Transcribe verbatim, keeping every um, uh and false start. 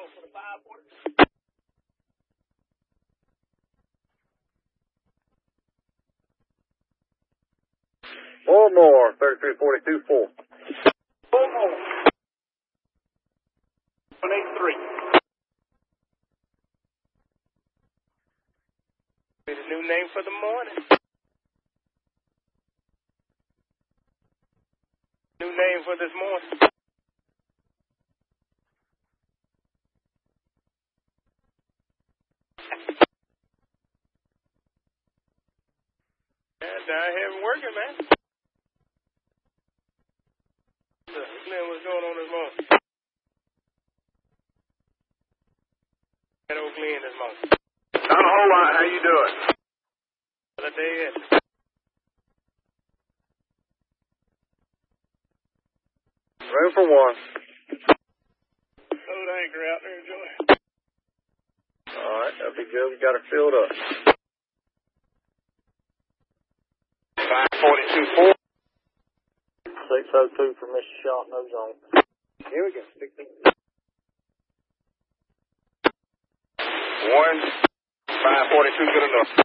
Four more, thirty-three forty-two, four. Four more. one eighty-three. Be the new name for the morning. New name for this morning. Yeah, down here working, man. Slim, what's going on this morning? At Oak Glen this morning. Not a whole lot. How you doing? What a day is. Room for one. Load anchor out there, Joey. All right, that'll be good. We got her filled up. five forty-two, four. six oh two for Mister Shot, no zone. Here we go. One, five forty-two, good enough.